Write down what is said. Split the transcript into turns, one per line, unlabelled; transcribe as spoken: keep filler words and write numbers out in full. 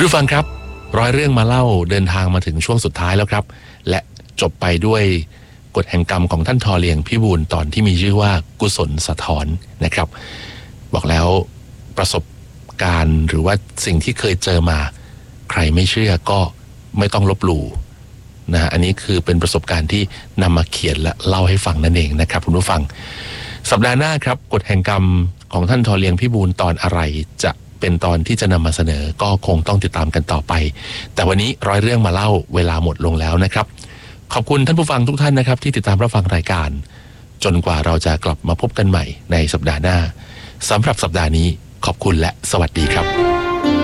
คุณผู้ฟังครับร้อยเรื่องมาเล่าเดินทางมาถึงช่วงสุดท้ายแล้วครับและจบไปด้วยกฎแห่งกรรมของท่านทอเลียงพิบูลตอนที่มีชื่อว่ากุศลสะท้อนนะครับบอกแล้วประสบการณ์หรือว่าสิ่งที่เคยเจอมาใครไม่เชื่อก็ไม่ต้องลบหลู่นะอันนี้คือเป็นประสบการณ์ที่นำมาเขียนและเล่าให้ฟังนั่นเองนะครับคุณผู้ฟังสัปดาห์หน้าครับกฎแห่งกรรมของท่านทอเลียงพิบูลตอนอะไรจะเป็นตอนที่จะนำมาเสนอก็คงต้องติดตามกันต่อไปแต่วันนี้ร้อยเรื่องมาเล่าเวลาหมดลงแล้วนะครับขอบคุณท่านผู้ฟังทุกท่านนะครับที่ติดตามรับฟังรายการจนกว่าเราจะกลับมาพบกันใหม่ในสัปดาห์หน้าสำหรับสัปดาห์นี้ขอบคุณและสวัสดีครับ